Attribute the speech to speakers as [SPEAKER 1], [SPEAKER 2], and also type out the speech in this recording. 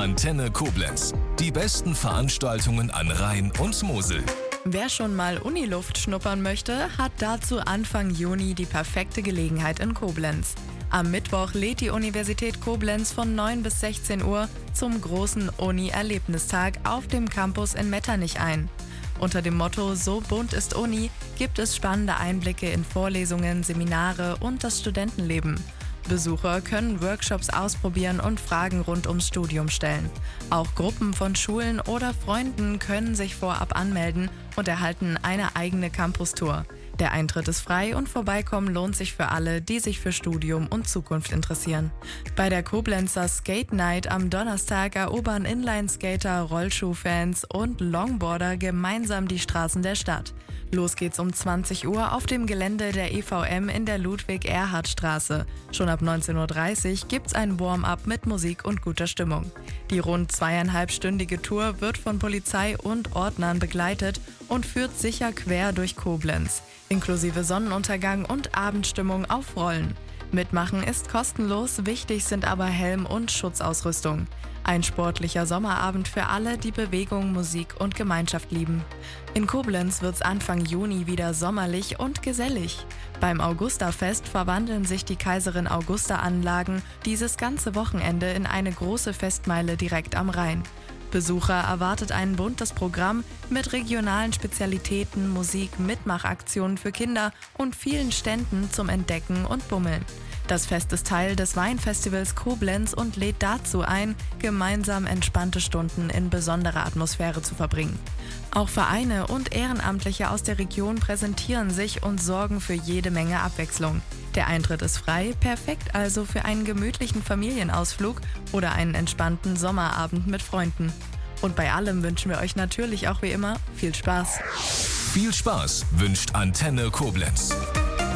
[SPEAKER 1] Antenne Koblenz. Die besten Veranstaltungen an Rhein und Mosel.
[SPEAKER 2] Wer schon mal Uniluft schnuppern möchte, hat dazu Anfang Juni die perfekte Gelegenheit in Koblenz. Am Mittwoch lädt die Universität Koblenz von 9 bis 16 Uhr zum großen Uni-Erlebnistag auf dem Campus in Metternich ein. Unter dem Motto "So bunt ist Uni" gibt es spannende Einblicke in Vorlesungen, Seminare und das Studentenleben. Besucher können Workshops ausprobieren und Fragen rund ums Studium stellen. Auch Gruppen von Schulen oder Freunden können sich vorab anmelden und erhalten eine eigene Campus-Tour. Der Eintritt ist frei und Vorbeikommen lohnt sich für alle, die sich für Studium und Zukunft interessieren. Bei der Koblenzer Skate Night am Donnerstag erobern Inlineskater, Rollschuhfans und Longboarder gemeinsam die Straßen der Stadt. Los geht's um 20 Uhr auf dem Gelände der EVM in der Ludwig-Erhard-Straße. Schon ab 19.30 Uhr gibt's ein Warm-up mit Musik und guter Stimmung. Die rund 2,5-stündige Tour wird von Polizei und Ordnern begleitet und führt sicher quer durch Koblenz, inklusive Sonnenuntergang und Abendstimmung auf Rollen. Mitmachen ist kostenlos, wichtig sind aber Helm und Schutzausrüstung. Ein sportlicher Sommerabend für alle, die Bewegung, Musik und Gemeinschaft lieben. In Koblenz wird's Anfang Juni wieder sommerlich und gesellig. Beim Augustafest verwandeln sich die Kaiserin-Augusta-Anlagen dieses ganze Wochenende in eine große Festmeile direkt am Rhein. Besucher erwartet ein buntes Programm mit regionalen Spezialitäten, Musik, Mitmachaktionen für Kinder und vielen Ständen zum Entdecken und Bummeln. Das Fest ist Teil des Weinfestivals Koblenz und lädt dazu ein, gemeinsam entspannte Stunden in besonderer Atmosphäre zu verbringen. Auch Vereine und Ehrenamtliche aus der Region präsentieren sich und sorgen für jede Menge Abwechslung. Der Eintritt ist frei, perfekt also für einen gemütlichen Familienausflug oder einen entspannten Sommerabend mit Freunden. Und bei allem wünschen wir euch natürlich auch wie immer viel Spaß.
[SPEAKER 1] Viel Spaß wünscht Antenne Koblenz.